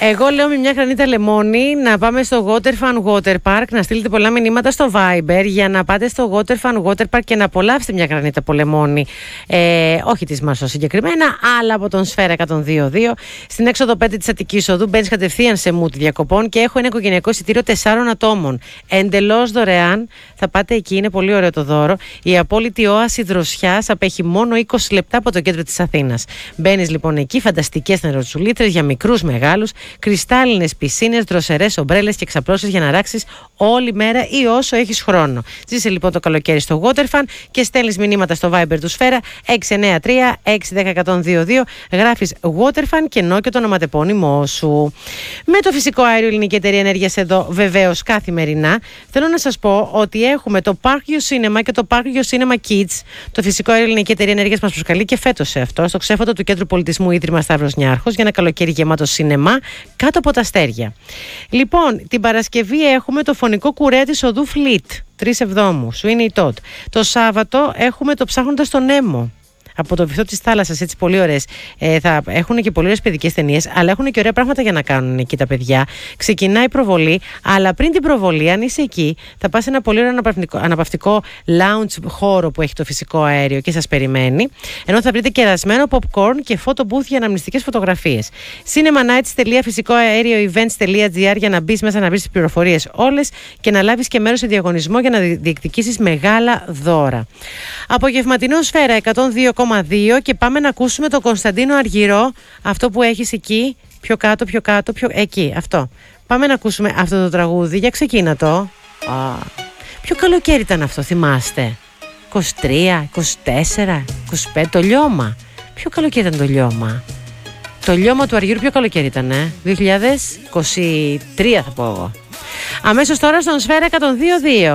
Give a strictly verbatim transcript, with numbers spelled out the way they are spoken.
Εγώ λέω με μια γρανίτα λεμόνι να πάμε στο Waterfun Water Park, να στείλετε πολλά μηνύματα στο Viber για να πάτε στο Waterfun Water Park και να απολαύσετε μια γρανίτα από λεμόνι. Ε, όχι της Μαρσό συγκεκριμένα, αλλά από τον Σφαίρα εκατόν δύο δύο. Στην έξοδο πέντε της Αττικής Οδού μπαίνεις κατευθείαν σε mood διακοπών και έχω ένα οικογενειακό εισιτήριο τεσσάρων ατόμων. Εντελώς δωρεάν. Θα πάτε εκεί, είναι πολύ ωραίο το δώρο. Η απόλυτη όαση δροσιάς απέχει μόνο είκοσι λεπτά από το κέντρο της Αθήνας. Μπαίνεις λοιπόν εκεί, φανταστικές νεροτσουλίτρες για μικρούς μεγάλους, κρυστάλλινες πισίνες, δροσερές ομπρέλες και εξαπλώσεις για να ράξεις όλη μέρα ή όσο έχεις χρόνο. Ζήσε λοιπόν το καλοκαίρι στο Waterfun και στέλνεις μηνύματα στο Viber του Σφαίρα έξι εννιά τρία έξι ένα μηδέν ένα μηδέν δύο δύο, γράφεις Waterfun και ενώ και το ονοματεπώνυμό σου. Με το φυσικό αέριο Ελληνική Εταιρεία Ενέργειας εδώ βεβαίως καθημερινά. Θέλω να σας πω ότι έχουμε το Park You Cinema και το Park You Cinema Kids. Το φυσικό αέριο Ελληνική Εταιρεία Ενέργειας μας προσκαλεί και φέτος σε αυτό, στο ξέφωτο του Κέντρου Πολιτισμού Ίδρυμα Σταύρος Νιάρχος, για ένα καλοκαίρι γεμάτο σινεμά κάτω από τα αστέρια. Λοιπόν, την Παρασκευή έχουμε το φωνικό κουρέ της οδού Φλίτ, τρεις Εβδόμου, Sweeney Todd. Το Σάββατο έχουμε το Ψάχνοντας τον Νέμο. Από το βυθό της θάλασσας, έτσι πολύ ωραίες. Ε, θα έχουν και πολύ ωραίες παιδικές ταινίες, αλλά έχουν και ωραία πράγματα για να κάνουν εκεί τα παιδιά. Ξεκινάει η προβολή, αλλά πριν την προβολή, αν είσαι εκεί, θα πας σε ένα πολύ ωραίο αναπαυτικό lounge χώρο που έχει το φυσικό αέριο και σας περιμένει. Ενώ θα βρείτε κερασμένο popcorn και photo booth για αναμνηστικές φωτογραφίες. cinemanights τελεία φυσικό αέριο events τελεία gr για να μπεις μέσα, να βρεις τις πληροφορίες όλες και να λάβεις και μέρος σε διαγωνισμό για να διεκδικήσεις μεγάλα δώρα. Απογευματινό Σφαίρα εκατόν δύο κόμμα δύο και πάμε να ακούσουμε τον Κωνσταντίνο Αργυρό, αυτό που έχεις εκεί, πιο κάτω, πιο κάτω, πιο εκεί, αυτό. Πάμε να ακούσουμε αυτό το τραγούδι, για ξεκίνα το. Α, ποιο καλοκαίρι ήταν αυτό, θυμάστε? είκοσι τρία, είκοσι τέσσερα, είκοσι πέντε, το λιώμα. Ποιο καλοκαίρι ήταν το λιώμα? Το λιώμα του Αργύρου ποιο καλοκαίρι ήταν, ε? δύο χιλιάδες είκοσι τρία θα πω εγώ. Αμέσως τώρα στον Σφαίρα εκατόν δύο δύο.